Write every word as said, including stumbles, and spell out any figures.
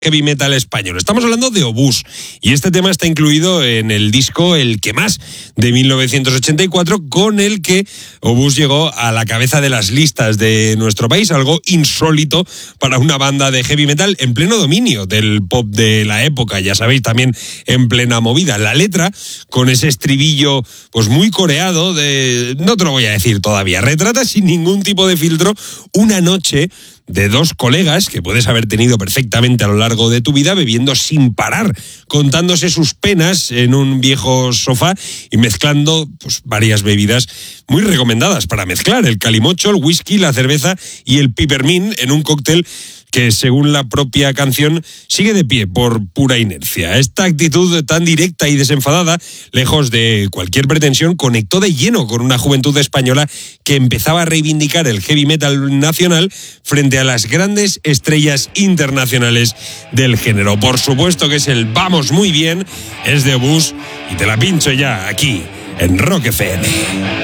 heavy metal español. Estamos hablando de Obús y este tema está incluido en el disco El que más de mil novecientos ochenta y cuatro, con el que Obús llegó a la cabeza de las listas de nuestro país, algo insólito para una banda de heavy metal en pleno dominio del pop de la época, ya sabéis, también en plena movida. La letra, con ese estribillo pues muy coreado, de no te lo voy a decir todavía, retrata sin ningún tipo de filtro una noche de dos colegas que puedes haber tenido perfectamente a lo largo de tu vida, bebiendo sin parar, contándose sus penas en un viejo sofá y mezclando pues varias bebidas muy recomendadas para mezclar: el calimocho, el whisky, la cerveza y el peppermint en un cóctel que, según la propia canción, sigue de pie por pura inercia. Esta actitud tan directa y desenfadada, lejos de cualquier pretensión, conectó de lleno con una juventud española que empezaba a reivindicar el heavy metal nacional frente a las grandes estrellas internacionales del género. Por supuesto que es el Vamos Muy Bien, es de Obús y te la pincho ya aquí en Rock F M.